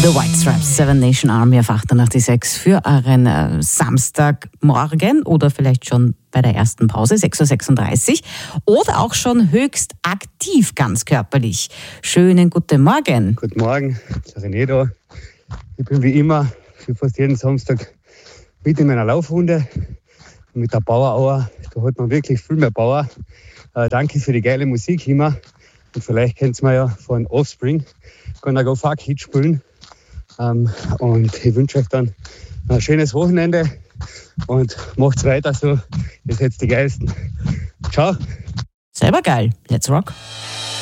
The White Stripes, Seven Nation Army auf 8.86 für euren Samstagmorgen oder vielleicht schon bei der ersten Pause, 6.36 Uhr oder auch schon höchst aktiv, ganz körperlich. Schönen guten Morgen. Guten Morgen, der René da. Ich bin wie immer, wie fast jeden Samstag, mit in meiner Laufrunde mit der Power-Hour. Da hat man wirklich viel mehr Power. Danke für die geile Musik immer. Und vielleicht kennt ihr ja von Offspring. Gonna Go Fuck It spielen. Und ich wünsche euch dann ein schönes Wochenende und macht's weiter so. Ihr seid die Geilsten. Ciao. Selber geil. Let's rock.